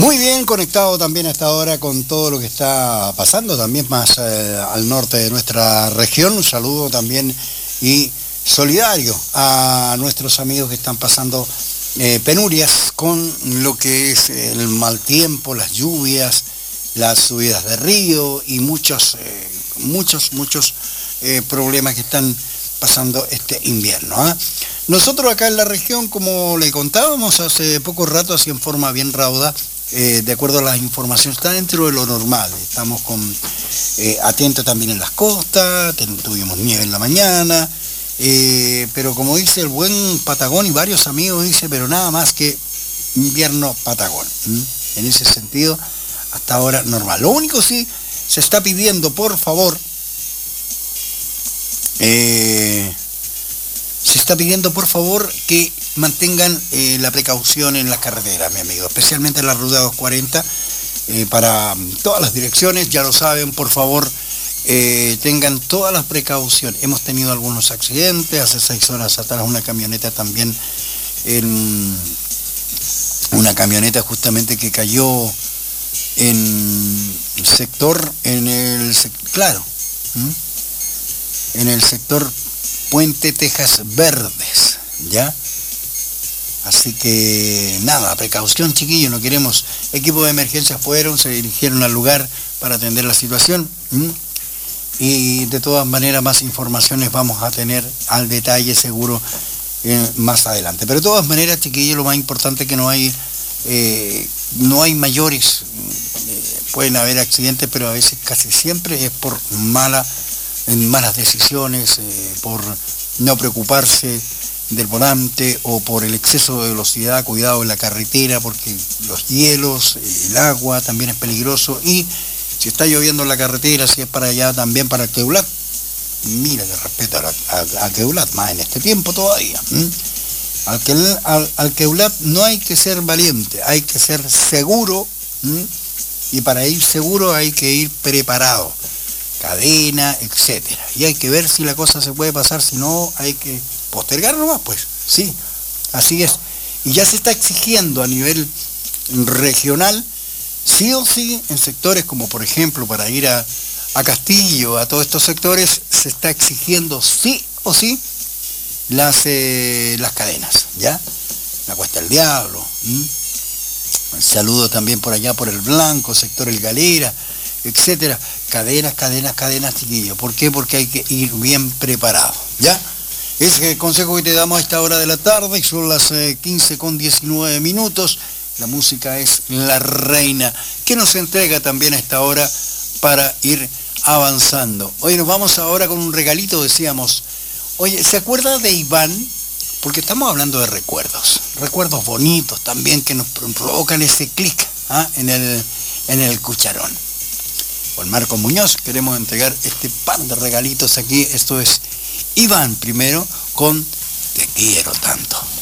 Muy bien conectado también a esta hora con todo lo que está pasando, también más al norte de nuestra región. Un saludo también y solidario a nuestros amigos que están pasando penurias con lo que es el mal tiempo, las lluvias, las subidas de río y muchos problemas que están pasando este invierno, ¿eh? Nosotros acá en la región, como le contábamos hace poco rato, así en forma bien rauda, de acuerdo a las informaciones, está dentro de lo normal. Estamos atentos también en las costas, tuvimos nieve en la mañana, pero como dice el buen Patagón y varios amigos, dice, pero nada más que invierno Patagón. En ese sentido, hasta ahora normal. Lo único sí, se está pidiendo, por favor, que mantengan la precaución en las carreteras, mi amigo, especialmente en la ruta 240, para todas las direcciones, ya lo saben, por favor, tengan todas las precauciones. Hemos tenido algunos accidentes, hace 6 horas atrás una camioneta también, una camioneta justamente que cayó en el sector Puente Tejas Verdes, ¿ya? Así que nada, precaución, chiquillos, no queremos. Equipos de emergencia fueron, se dirigieron al lugar para atender la situación. Y de todas maneras más informaciones vamos a tener al detalle seguro más adelante. Pero de todas maneras, chiquillos, lo más importante es que no hay mayores, pueden haber accidentes, pero a veces casi siempre es por malas decisiones, por no preocuparse del volante o por el exceso de velocidad. Cuidado en la carretera porque los hielos, el agua también es peligroso, y si está lloviendo en la carretera, si es para allá también para el Queulat, mira que respeto a Queulat, más en este tiempo todavía. Al Queulat no hay que ser valiente, hay que ser seguro, y para ir seguro hay que ir preparado, cadena, etcétera, y hay que ver si la cosa se puede pasar, si no hay que postergar nomás, pues, sí, así es. Y ya se está exigiendo a nivel regional, sí o sí, en sectores como por ejemplo para ir a Castillo, a todos estos sectores, se está exigiendo sí o sí las cadenas, ¿ya? La Cuesta del Diablo, saludo también por allá por el Blanco, sector El Galera, etcétera. Cadenas, chiquillos. ¿Por qué? Porque hay que ir bien preparado, ¿ya? Ese es el consejo que te damos a esta hora de la tarde, y son las 15:19. La música es La Reina, que nos entrega también a esta hora para ir avanzando. Oye, nos vamos ahora con un regalito, decíamos. Oye, ¿se acuerda de Iván? Porque estamos hablando de recuerdos bonitos también que nos provocan ese clic en el cucharón. Con Marco Muñoz queremos entregar este par de regalitos aquí. Esto es Iván primero con Te quiero tanto.